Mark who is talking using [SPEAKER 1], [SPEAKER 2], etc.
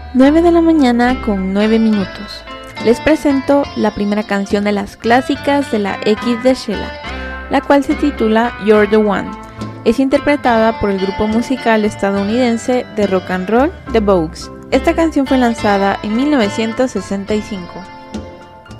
[SPEAKER 1] 9 de la mañana con 9 minutos. Les presento la primera canción de las clásicas de la X de Sheila, la cual se titula You're the One. Es interpretada por el grupo musical estadounidense de rock and roll The Bogues. Esta canción fue lanzada en 1965.